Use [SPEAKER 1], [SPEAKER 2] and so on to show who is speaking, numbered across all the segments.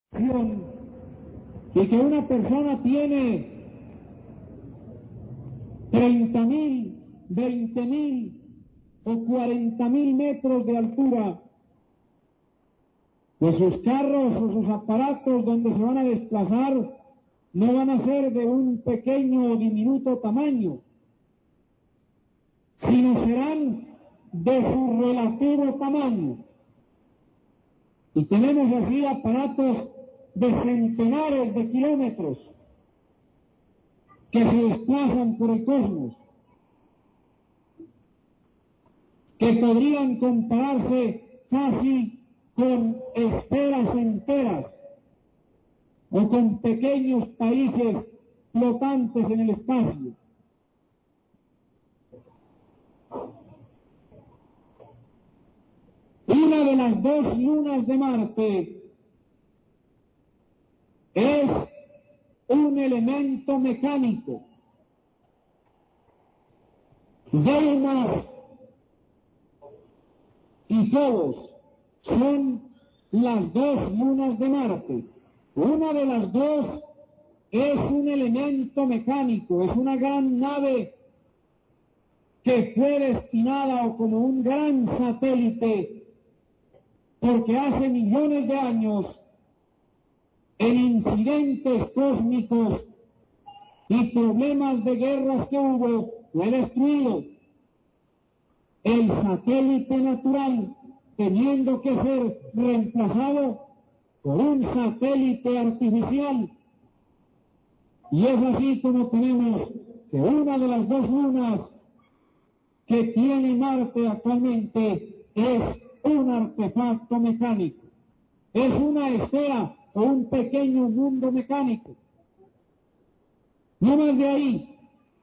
[SPEAKER 1] y que una persona tiene 30.000, 20.000 o 40.000 metros de altura, pues sus carros o sus aparatos donde se van a desplazar no van a ser de un pequeño o diminuto tamaño, sino serán de su relativo tamaño. Y tenemos así aparatos de centenares de kilómetros que se desplazan por el cosmos, que podrían compararse casi con esferas enteras o con pequeños países flotantes en el espacio. Una de las dos lunas de Marte es un elemento mecánico. Deimos y Phobos son las dos lunas de Marte. Una de las dos es un elemento mecánico, es una gran nave que fue destinada o como un gran satélite, porque hace millones de años, en incidentes cósmicos y problemas de guerras que hubo, fue destruido. El satélite natural, teniendo que ser reemplazado por un satélite artificial. Y es así como tenemos que una de las dos lunas que tiene Marte actualmente es un artefacto mecánico. Es una esfera o un pequeño mundo mecánico. No más de ahí.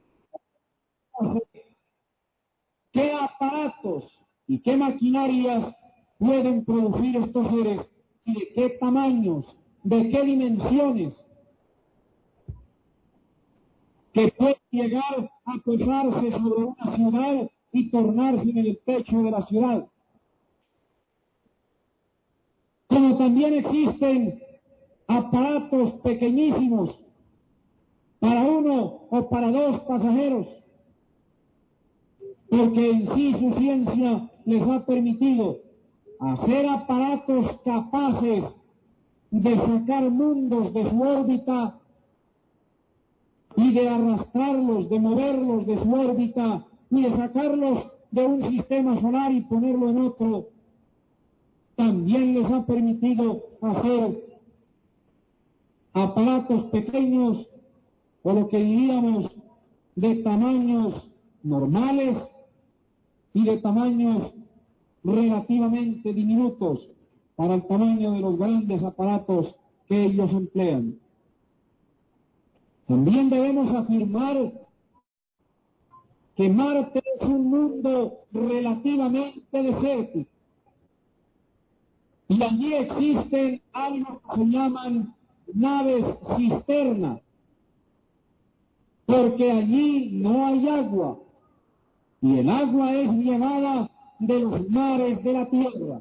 [SPEAKER 1] ¿Qué aparatos y qué maquinarias pueden producir estos seres y de qué tamaños, de qué dimensiones, que pueden llegar a posarse sobre una ciudad y tornarse en el techo de la ciudad? Como también existen aparatos pequeñísimos para uno o para dos pasajeros, porque en sí su ciencia les ha permitido hacer aparatos capaces de sacar mundos de su órbita y de arrastrarlos, de moverlos de su órbita y de sacarlos de un sistema solar y ponerlo en otro. También les ha permitido hacer aparatos pequeños, o lo que diríamos de tamaños normales y de tamaños relativamente diminutos para el tamaño de los grandes aparatos que ellos emplean. También debemos afirmar que Marte es un mundo relativamente desértico. Y allí existen algo que se llaman naves cisterna, porque allí no hay agua, y el agua es llevada de los mares de la tierra.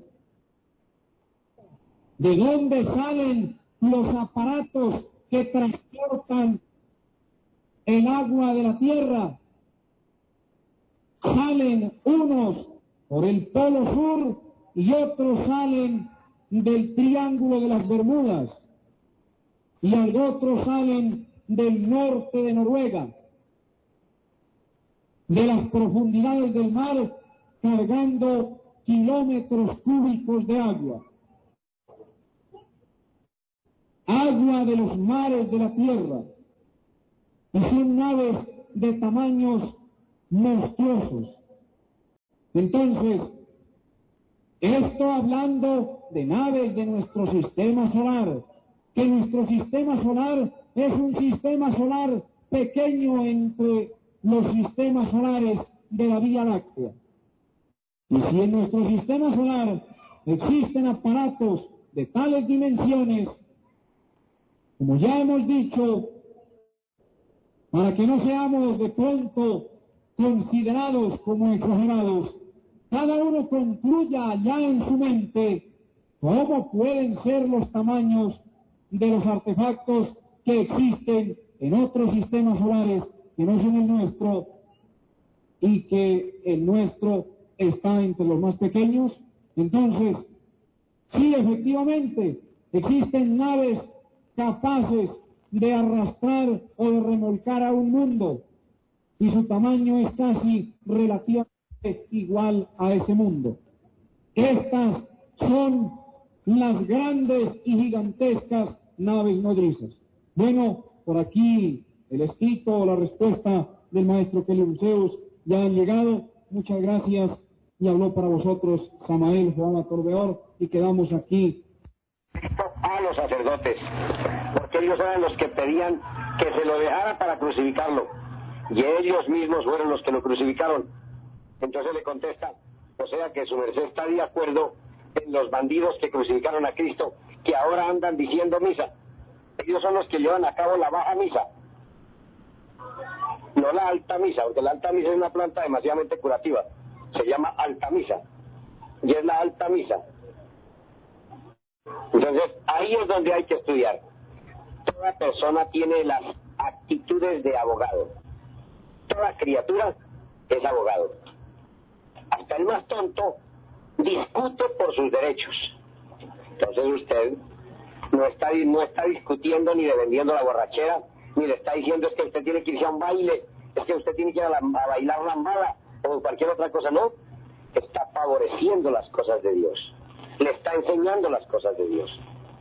[SPEAKER 1] ¿De dónde salen los aparatos que transportan el agua de la tierra? Salen unos por el Polo Sur y otros salen del Triángulo de las Bermudas, y otros salen del norte de Noruega, de las profundidades del mar, cargando kilómetros cúbicos de agua. Agua de los mares de la tierra, y son naves de tamaños monstruosos. Entonces, esto hablando de naves de nuestro sistema solar, que nuestro sistema solar es un sistema solar pequeño entre los sistemas solares de la Vía Láctea. Y si en nuestro sistema solar existen aparatos de tales dimensiones, como ya hemos dicho, para que no seamos de pronto considerados como exagerados, cada uno concluya ya en su mente cómo pueden ser los tamaños de los artefactos que existen en otros sistemas solares que no son el nuestro y que el nuestro está entre los más pequeños. Entonces, sí, efectivamente, existen naves capaces de arrastrar o de remolcar a un mundo y su tamaño es casi relativamente igual a ese mundo. Estas son las grandes y gigantescas naves nodrizas. Bueno, por aquí el escrito o la respuesta del maestro Kelly Rousseus ya han llegado. Muchas gracias. Y habló para vosotros Samael Juan Corbeor y quedamos aquí.
[SPEAKER 2] A los sacerdotes, porque ellos eran los que pedían que se lo dejara para crucificarlo, y ellos mismos fueron los que lo crucificaron. Entonces le contesta, o sea que su merced está de acuerdo en los bandidos que crucificaron a Cristo, que ahora andan diciendo misa. Ellos son los que llevan a cabo la baja misa, no la alta misa, porque la alta misa es una planta demasiadamente curativa, se llama alta misa, y es la alta misa. Entonces, ahí es donde hay que estudiar. Toda persona tiene las actitudes de abogado. Toda criatura es abogado. Hasta el más tonto discute por sus derechos. Entonces usted no está discutiendo ni defendiendo la borrachera, ni le está diciendo es que usted tiene que irse a un baile, es que usted tiene que ir a bailar lambada o cualquier otra cosa. No, está favoreciendo las cosas de Dios. Le está enseñando las cosas de Dios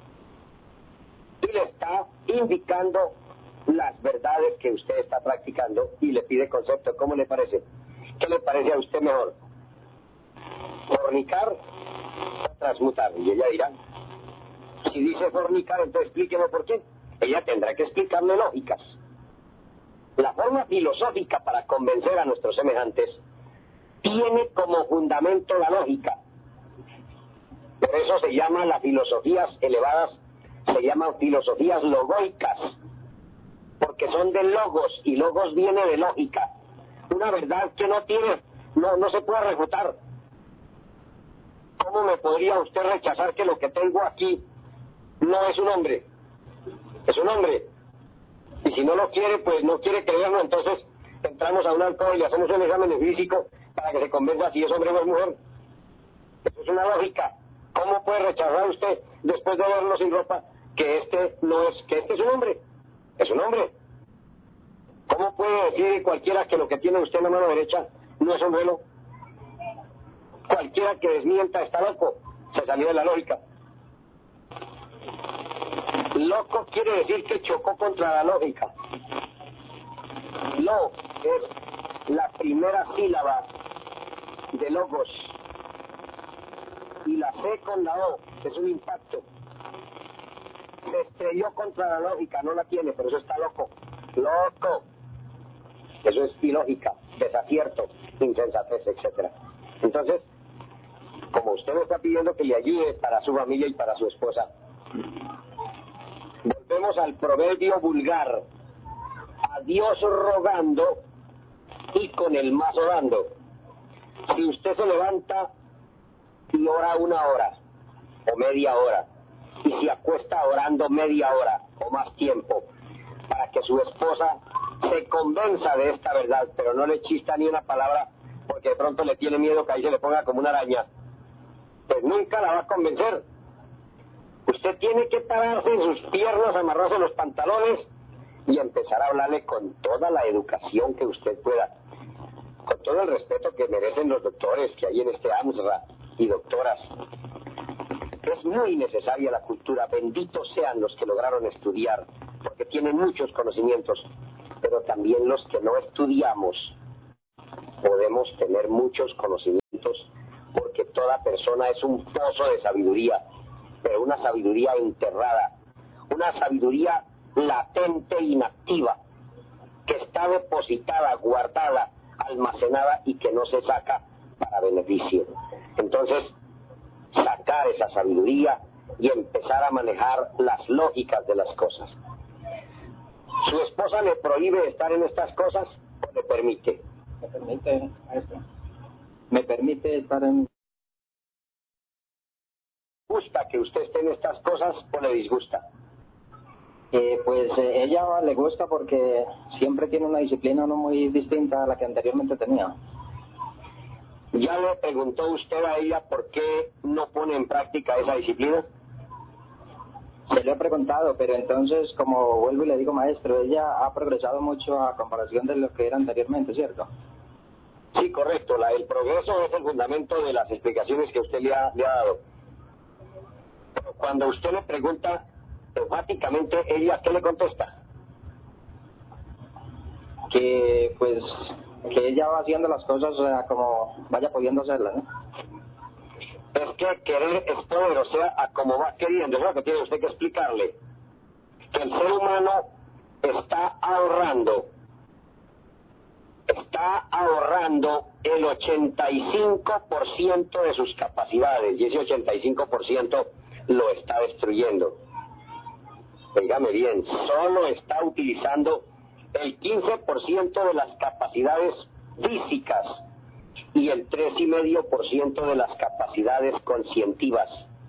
[SPEAKER 2] y le está indicando las verdades que usted está practicando y le pide concepto. ¿Cómo le parece? ¿Qué le parece a usted mejor? ¿Fornicar o transmutar? Y ella dirá, si dice fornicar, entonces explíqueme por qué. Ella tendrá que explicarle lógicas. La forma filosófica para convencer a nuestros semejantes tiene como fundamento la lógica. Por eso se llaman las filosofías elevadas, se llaman filosofías logoicas, porque son de logos, y logos viene de lógica. Una verdad que no se puede refutar. ¿Cómo me podría usted rechazar que lo que tengo aquí no es un hombre? Es un hombre. Y si no lo quiere, pues no quiere creerlo, entonces entramos a un alcohol y le hacemos un examen físico para que se convenza si es hombre o es mujer. Eso es una lógica. ¿Cómo puede rechazar usted, después de verlo sin ropa, que este es un hombre? Es un hombre. ¿Cómo puede decir cualquiera que lo que tiene usted en la mano derecha no es un velo? Cualquiera que desmienta está loco. Se salió de la lógica. Loco quiere decir que chocó contra la lógica. Lo es la primera sílaba de logos. Y la C con la O es un impacto. Se estrelló contra la lógica, no la tiene, pero eso está loco. Loco. Eso es ilógica, desacierto, insensatez, etc. Entonces, como usted me está pidiendo que le ayude para su familia y para su esposa, volvemos al proverbio vulgar: a Dios rogando y con el mazo dando. Si usted se levanta y ora 1 hora o media hora y se acuesta orando media hora o más tiempo para que su esposa se convenza de esta verdad, pero no le chista ni una palabra porque de pronto le tiene miedo que ahí se le ponga como una araña, pues nunca la va a convencer. Usted tiene que pararse en sus piernas, amarrarse los pantalones y empezar a hablarle con toda la educación que usted pueda, con todo el respeto que merecen los doctores que hay en este AMSRA y doctoras. Es muy necesaria la cultura, benditos sean los que lograron estudiar, porque tienen muchos conocimientos, pero también los que no estudiamos podemos tener muchos conocimientos, porque toda persona es un pozo de sabiduría, pero una sabiduría enterrada, una sabiduría latente, inactiva, que está depositada, guardada, almacenada y que no se saca para beneficio. Entonces, sacar esa sabiduría y empezar a manejar las lógicas de las cosas. ¿Su esposa le prohíbe estar en estas cosas o le permite?
[SPEAKER 3] Me permite, maestro. Me permite estar en...
[SPEAKER 2] ¿Gusta que usted esté en estas cosas o le disgusta?
[SPEAKER 3] Pues ella le gusta porque siempre tiene una disciplina no muy distinta a la que anteriormente tenía.
[SPEAKER 2] ¿Ya le preguntó usted a ella por qué no pone en práctica esa disciplina?
[SPEAKER 3] Se lo he preguntado, pero entonces, como vuelvo y le digo, maestro, ella ha progresado mucho a comparación de lo que era anteriormente, ¿cierto?
[SPEAKER 2] Sí, correcto. El progreso es el fundamento de las explicaciones que usted le ha dado. Pero cuando usted le pregunta enfáticamente, ¿ella qué le contesta?
[SPEAKER 3] Que ella va haciendo las cosas como vaya pudiendo hacerlas, ¿no?
[SPEAKER 2] Es que querer es poder, o sea, a como va queriendo. Es lo que tiene usted que explicarle. Que el ser humano está ahorrando el 85% de sus capacidades, y ese 85% lo está destruyendo. Dígame bien, solo está utilizando el 15% de las capacidades físicas y el 3,5% de las capacidades conscientivas.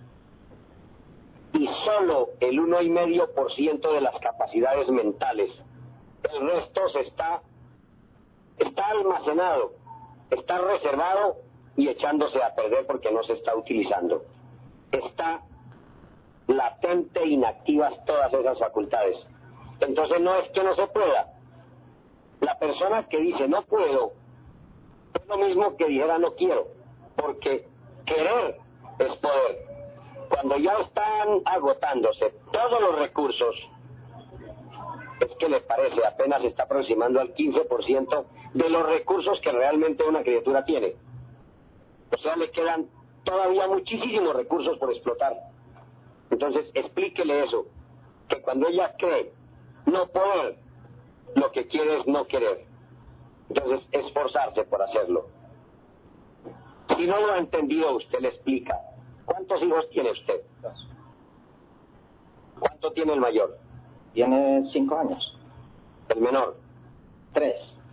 [SPEAKER 2] Y solo el 1,5% de las capacidades mentales. El resto está almacenado, está reservado y echándose a perder porque no se está utilizando. Está latente, inactivas todas esas facultades. Entonces no es que no se pueda. La persona que dice no puedo es lo mismo que dijera no quiero, porque querer es poder. Cuando ya están agotándose todos los recursos, es que le parece apenas se está aproximando al 15% de los recursos que realmente una criatura tiene. O sea, le quedan todavía muchísimos recursos por explotar. Entonces, explíquele eso, que cuando ella cree no poder, lo que quiere es no querer. Entonces, esforzarse por hacerlo. Si no lo ha entendido, usted le explica. ¿Cuántos hijos tiene usted?
[SPEAKER 3] 2.
[SPEAKER 2] ¿Cuánto tiene el mayor?
[SPEAKER 3] Tiene 5 años.
[SPEAKER 2] ¿El menor?
[SPEAKER 3] 3.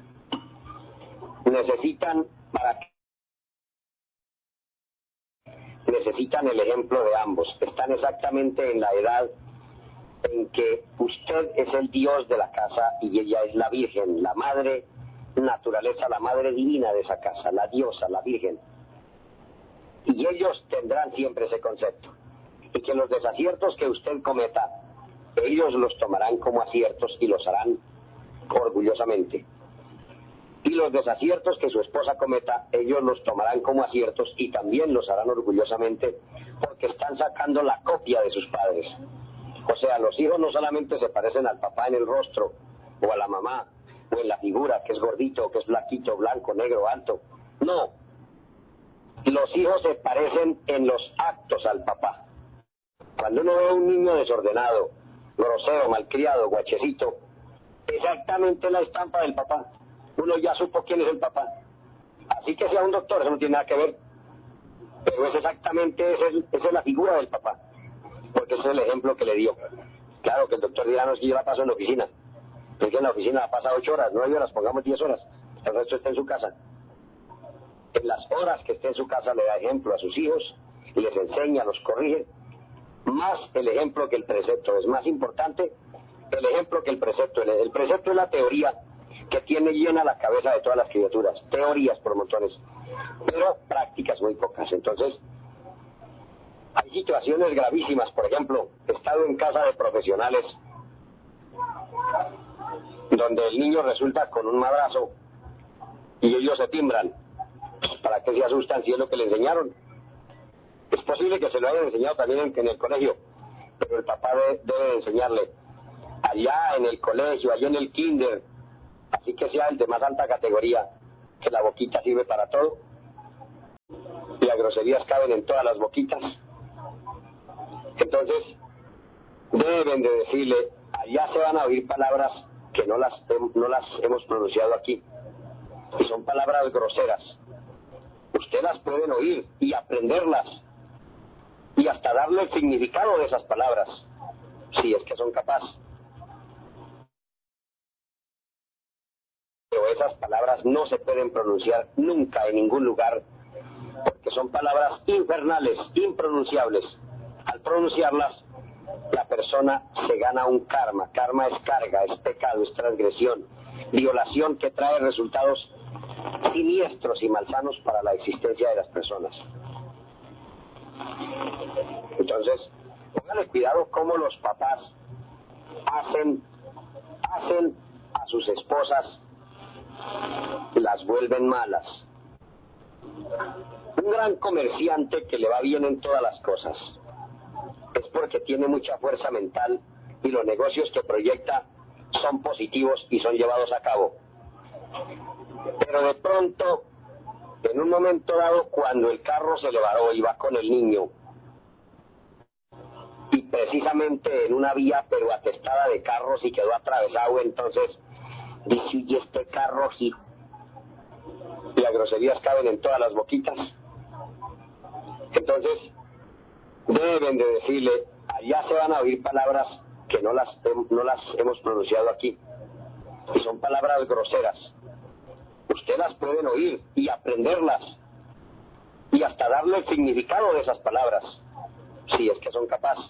[SPEAKER 2] Necesitan el ejemplo de ambos. Están exactamente en la edad en que usted es el Dios de la casa y ella es la Virgen, la madre naturaleza, la madre divina de esa casa, la diosa, la Virgen. Y ellos tendrán siempre ese concepto. Y que los desaciertos que usted cometa, ellos los tomarán como aciertos y los harán orgullosamente. Y los desaciertos que su esposa cometa, ellos los tomarán como aciertos y también los harán orgullosamente, porque están sacando la copia de sus padres. O sea, los hijos no solamente se parecen al papá en el rostro, o a la mamá, o en la figura, que es gordito, que es flaquito, blanco, negro, alto. No. Los hijos se parecen en los actos al papá. Cuando uno ve a un niño desordenado, grosero, malcriado, guachecito, exactamente la estampa del papá. Uno ya supo quién es el papá. Así que sea un doctor, eso no tiene nada que ver. Pero es exactamente, esa es la figura del papá. Porque ese es el ejemplo que le dio. Claro que el doctor dirá, no, es que yo la paso en la oficina. Es que en la oficina la pasa 8 horas, 9 horas, pongamos 10 horas. El resto está en su casa. En las horas que esté en su casa le da ejemplo a sus hijos, y les enseña, los corrige. Más el ejemplo que el precepto. Es más importante el ejemplo que el precepto. El precepto es la teoría que tiene llena la cabeza de todas las criaturas. Teorías por montones, pero prácticas muy pocas. Entonces, hay situaciones gravísimas. Por ejemplo, he estado en casa de profesionales donde el niño resulta con un madrazo y ellos se timbran. ¿Para qué se asustan si es lo que le enseñaron? Es posible que se lo hayan enseñado también en el colegio, pero el papá debe enseñarle allá en el colegio, allá en el kinder, así que sea el de más alta categoría, que la boquita sirve para todo y las groserías caben en todas las boquitas. Entonces deben de decirle, allá se van a oír palabras que no las hemos pronunciado aquí, y son palabras groseras. Usted las pueden oír y aprenderlas y hasta darle el significado de esas palabras, si es que son capaces. Pero esas palabras no se pueden pronunciar nunca en ningún lugar, porque son palabras infernales, impronunciables. Al pronunciarlas, la persona se gana un karma. Karma es carga, es pecado, es transgresión, violación que trae resultados siniestros y malsanos para la existencia de las personas. Entonces, póngale cuidado cómo los papás hacen a sus esposas, las vuelven malas. Un gran comerciante que le va bien en todas las cosas es porque tiene mucha fuerza mental y los negocios que proyecta son positivos y son llevados a cabo. Pero de pronto, en un momento dado, cuando el carro se le varó y va con el niño, y precisamente en una vía pero atestada de carros y quedó atravesado, entonces dice, ¿y este carro sí? Y las groserías caben en todas las boquitas. Entonces deben de decirle, allá se van a oír palabras que no las hemos pronunciado aquí, y son palabras groseras. Usted las pueden oír y aprenderlas y hasta darle el significado de esas palabras, si es que son capaces.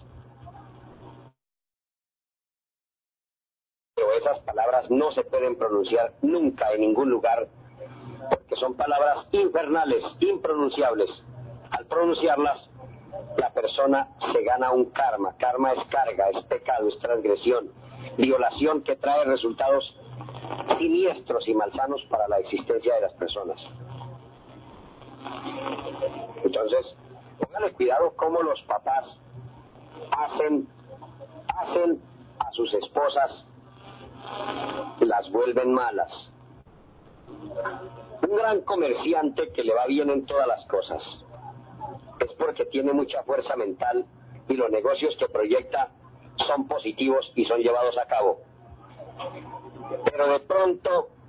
[SPEAKER 2] Pero esas palabras no se pueden pronunciar nunca en ningún lugar, porque son palabras infernales, impronunciables. Al pronunciarlas, la persona se gana un karma. Karma es carga, es pecado, es transgresión, violación que trae resultados siniestros y malsanos para la existencia de las personas. Entonces, póngale cuidado cómo los papás hacen a sus esposas, las vuelven malas. Un gran comerciante que le va bien en todas las cosas es porque tiene mucha fuerza mental y los negocios que proyecta son positivos y son llevados a cabo. Pero de pronto,